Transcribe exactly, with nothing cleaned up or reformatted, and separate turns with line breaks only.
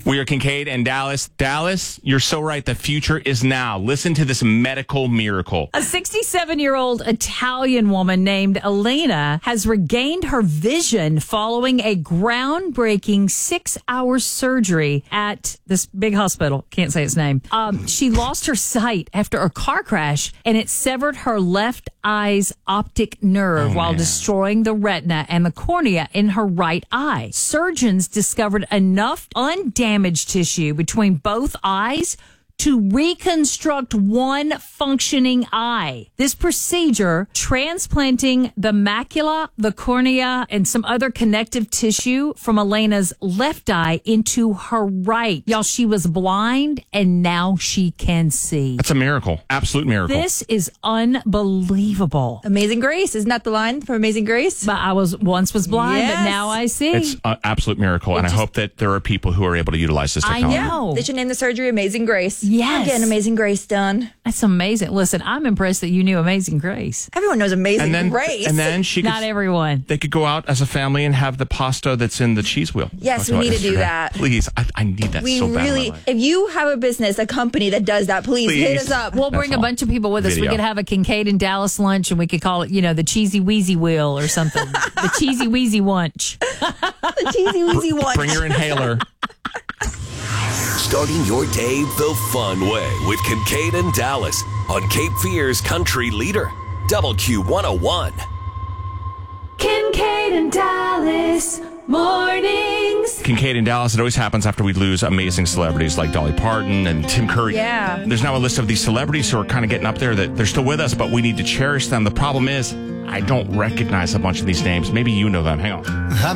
We are Kincaid and Dallas. Dallas, you're so right. The future is now. Listen to this medical miracle.
A sixty-seven-year-old Italian woman named Elena has regained her vision following a groundbreaking six-hour surgery at this big hospital. Can't say its name. Um, she lost her sight after a car crash, and it severed her left eye's optic nerve
Oh,
while
man.
destroying the retina and the cornea in her right eye. Surgeons discovered enough undamaged tissue between both eyes to reconstruct one functioning eye. This procedure, transplanting the macula, the cornea, and some other connective tissue from Elena's left eye into her right. Y'all, she was blind and now she can see.
That's a miracle. Absolute miracle.
This is unbelievable.
Amazing Grace. Isn't that the line from Amazing Grace?
But I was once was blind,
Yes.
but now I see.
It's an absolute miracle, and I hope that there are people who are able to utilize this
I
technology.
know.
They should name the surgery Amazing Grace.
Yes.
I'm getting Amazing Grace done.
That's amazing. Listen, I'm impressed that you knew Amazing Grace.
Everyone knows Amazing
And then,
Grace.
and then she could,
Not everyone.
they could go out as a family and have the pasta that's in the cheese wheel.
Yes,
Talked
we
about
need to do
yesterday.
that.
Please, I, I need that
we
so bad. in my
really,
life.
if you have a business, a company that does that, please, hit
Please.
us up.
We'll
That's
bring a
all.
bunch of people with us. We
Video.
could have a Kincaid and Dallas lunch, and we could call it, you know, the Cheesy Wheezy Wheel or something. The Cheesy Wheezy Wunch.
The cheesy weezy one.
Bring your inhaler.
Starting your day the fun way with Kincaid and Dallas on Cape Fear's Country Leader, W Q one oh one.
Kincaid and Dallas mornings.
Kincaid and Dallas, it always happens after we lose amazing celebrities like Dolly Parton and Tim Curry.
Yeah.
There's now a list of these celebrities who are kind of getting up there that they're still with us, but we need to cherish them. The problem is, I don't recognize a bunch of these names. Maybe you know them. Hang on.